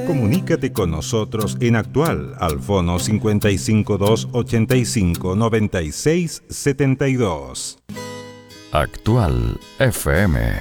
Comunícate con nosotros en Actual al fono 552 85 96 72. Actual FM.